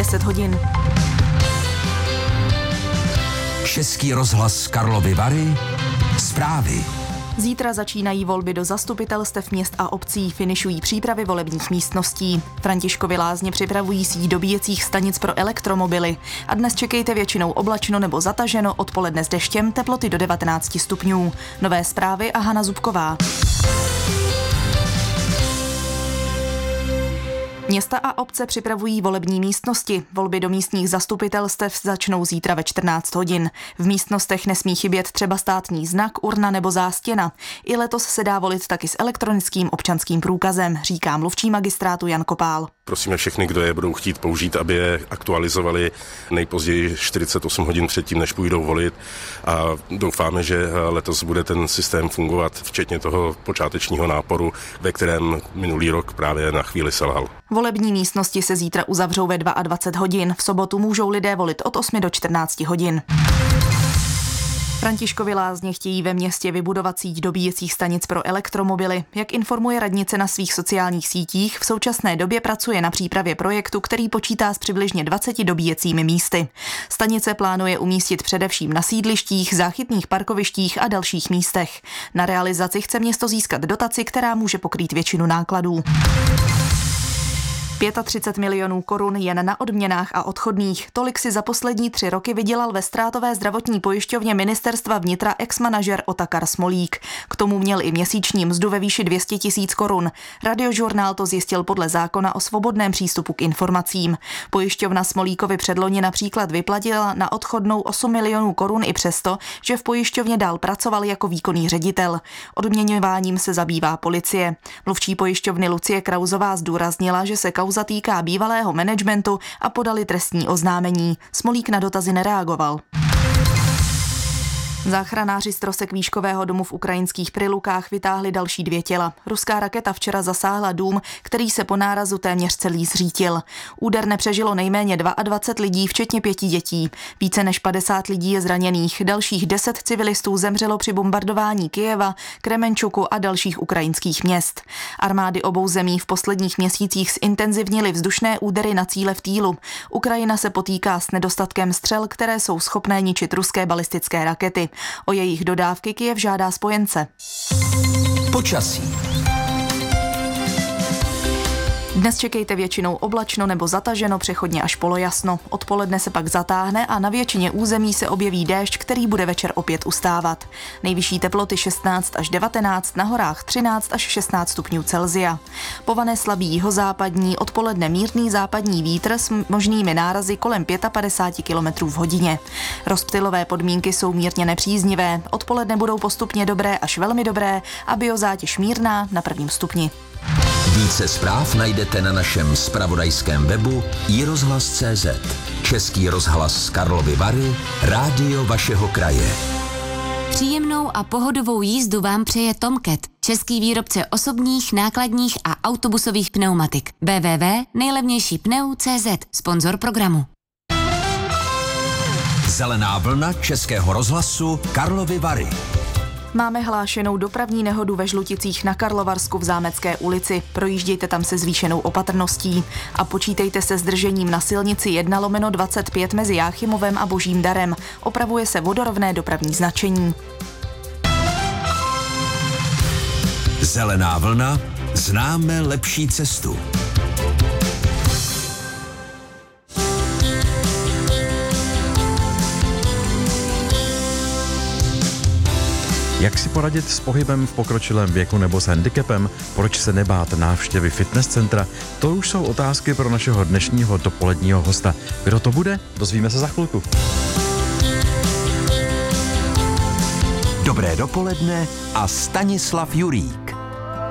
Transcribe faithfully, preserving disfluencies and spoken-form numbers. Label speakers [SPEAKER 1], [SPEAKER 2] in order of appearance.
[SPEAKER 1] deset hodin.
[SPEAKER 2] Český rozhlas Karlovy Vary. Zprávy.
[SPEAKER 1] Zítra začínají volby do zastupitelstev měst a obcí, finišují přípravy volebních místností. Františkovy Lázně připravují síť dobíjecích stanic pro elektromobily. A dnes čekejte většinou oblačno nebo zataženo, odpoledne s deštěm, teploty do devatenáct stupňů. Nové zprávy a Hana Zubková. Města a obce připravují volební místnosti. Volby do místních zastupitelstev začnou zítra ve čtrnáct hodin. V místnostech nesmí chybět třeba státní znak, urna nebo zástěna. I letos se dá volit taky s elektronickým občanským průkazem, říká mluvčí magistrátu Jan Kopál.
[SPEAKER 3] Prosíme všechny, kdo je budou chtít použít, aby je aktualizovali nejpozději čtyřicet osm hodin předtím, než půjdou volit. A doufáme, že letos bude ten systém fungovat, včetně toho počátečního náporu, ve kterém minulý rok právě na chvíli selhal.
[SPEAKER 1] Volební místnosti se zítra uzavřou ve dvacet dva hodin. V sobotu můžou lidé volit od osmi do čtrnácti hodin. Františkovy Lázně chtějí ve městě vybudovat síť dobíjecích stanic pro elektromobily. Jak informuje radnice na svých sociálních sítích, v současné době pracuje na přípravě projektu, který počítá s přibližně dvaceti dobíjecími místy. Stanice plánuje umístit především na sídlištích, záchytných parkovištích a dalších místech. Na realizaci chce město získat dotaci, která může pokrýt většinu nákladů. třicet pět milionů korun jen na odměnách a odchodných. Tolik si za poslední tři roky vydělal ve ztrátové zdravotní pojišťovně ministerstva vnitra ex-manažer Otakar Smolík. K tomu měl i měsíční mzdu ve výši dvě stě tisíc korun. Radiožurnál to zjistil podle zákona o svobodném přístupu k informacím. Pojišťovna Smolíkovi předloni například vyplatila na odchodnou osm milionů korun i přesto, že v pojišťovně dál pracoval jako výkonný ředitel. Odměňováním se zabývá policie. Mluvčí pojišťovny Lucie Krauzová zdůraznila, že se kauza týká bývalého managementu a podali trestní oznámení. Smolík na dotazy nereagoval. Záchranáři z trosek výškového domu v ukrajinských Prilukách vytáhli další dvě těla. Ruská raketa včera zasáhla dům, který se po nárazu téměř celý zřítil. Úder nepřežilo nejméně dvacet dva lidí, včetně pěti dětí. Více než padesát lidí je zraněných. Dalších deset civilistů zemřelo při bombardování Kyjeva, Kremenčuku a dalších ukrajinských měst. Armády obou zemí v posledních měsících zintenzivnily vzdušné údery na cíle v Týlu. Ukrajina se potýká s nedostatkem střel, které jsou schopné ničit ruské balistické rakety. O jejich dodávky Kyjev žádá spojence.
[SPEAKER 2] Počasí.
[SPEAKER 1] Dnes čekejte většinou oblačno nebo zataženo, přechodně až polojasno. Odpoledne se pak zatáhne a na většině území se objeví déšť, který bude večer opět ustávat. Nejvyšší teploty šestnáct až devatenáct, na horách třináct až šestnáct stupňů Celsia. Povane slabý jihozápadní, odpoledne mírný západní vítr s možnými nárazy kolem padesát pět kilometrů v hodině. Rozptylové podmínky jsou mírně nepříznivé, odpoledne budou postupně dobré až velmi dobré a biozátěž mírná na prvním stupni.
[SPEAKER 2] Více zpráv najdete na našem zpravodajském webu i rozhlas tečka cé zet. Český rozhlas Karlovy Vary, rádio vašeho kraje.
[SPEAKER 4] Příjemnou a pohodovou jízdu vám přeje Tomcat, český výrobce osobních, nákladních a autobusových pneumatik. w w w tečka nejlevnější pneu tečka cé zet, sponzor programu.
[SPEAKER 2] Zelená vlna Českého rozhlasu Karlovy Vary.
[SPEAKER 1] Máme hlášenou dopravní nehodu ve Žluticích na Karlovarsku v Zámecké ulici. Projíždějte tam se zvýšenou opatrností a počítejte se zdržením na silnici jedna lomeno dvacet pět mezi Jáchymovem a Božím Darem. Opravuje se vodorovné dopravní značení.
[SPEAKER 2] Zelená vlna, známe lepší cestu.
[SPEAKER 5] Jak si poradit s pohybem v pokročilém věku nebo s handicapem? Proč se nebát návštěvy fitness centra? To už jsou otázky pro našeho dnešního dopoledního hosta. Kdo to bude? Dozvíme se za chvilku.
[SPEAKER 2] Dobré dopoledne a Stanislav Jurík.